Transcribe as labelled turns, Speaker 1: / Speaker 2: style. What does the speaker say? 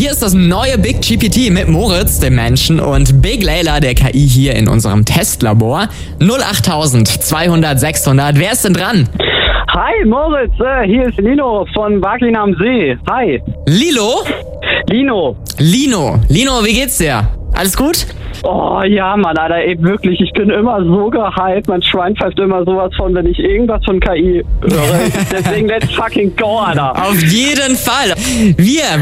Speaker 1: Hier ist das neue Big GPT mit Moritz, dem Menschen, und Big Layla, der KI, hier in unserem Testlabor. 08000 200 600. Wer ist denn dran?
Speaker 2: Hi Moritz, hier ist Lino von Waglin am See. Hi.
Speaker 1: Lilo?
Speaker 2: Lino.
Speaker 1: Lino, wie geht's dir? Alles gut?
Speaker 2: Oh ja, Mann, Alter, ey, wirklich, ich bin immer so gehypt. Mein Schwein pfeift immer sowas von, wenn ich irgendwas von KI höre. Deswegen let's fucking go, Alter.
Speaker 1: Auf jeden Fall. Wir